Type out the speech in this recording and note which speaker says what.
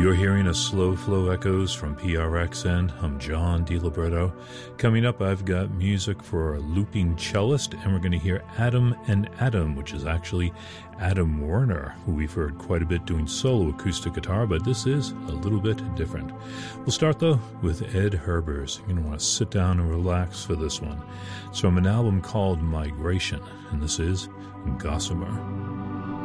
Speaker 1: You're hearing a Slow Flow Echoes from PRXN. I'm John DiLibretto. Coming up, I've got music for a looping cellist, and we're going to hear Adam and Adam, which is actually Adam Werner, who we've heard quite a bit doing solo acoustic guitar, but this is a little bit different. We'll start, though, with Ed Herbers. You're going to want to sit down and relax for this one. It's from an album called Migration, and this is Gossamer.